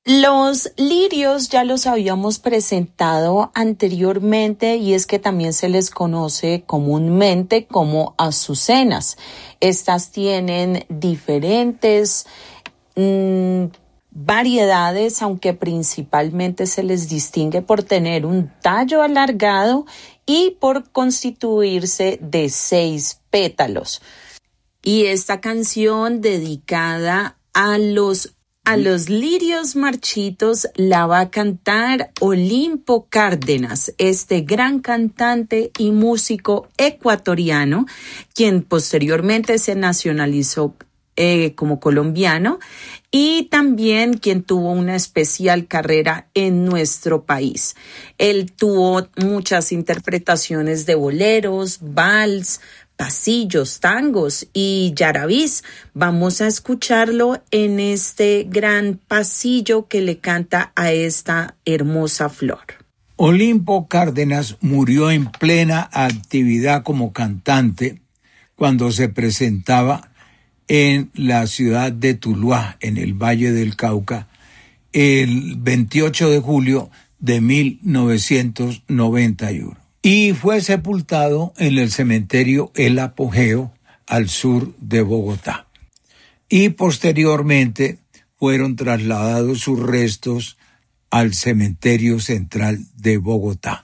Los lirios ya los habíamos presentado anteriormente y es que también se les conoce comúnmente como azucenas. Estas tienen diferentes variedades, aunque principalmente se les distingue por tener un tallo alargado y por constituirse de 6 pétalos. Y esta canción dedicada a los lirios marchitos la va a cantar Olimpo Cárdenas, este gran cantante y músico ecuatoriano, quien posteriormente se nacionalizó como colombiano y también quien tuvo una especial carrera en nuestro país. Él tuvo muchas interpretaciones de boleros, vals, pasillos, tangos y yarabís. Vamos a escucharlo en este gran pasillo que le canta a esta hermosa flor. Olimpo Cárdenas murió en plena actividad como cantante cuando se presentaba en la ciudad de Tuluá, en el Valle del Cauca, el 28 de julio de 1991. Y fue sepultado en el cementerio El Apogeo, al sur de Bogotá. Y posteriormente fueron trasladados sus restos al cementerio central de Bogotá.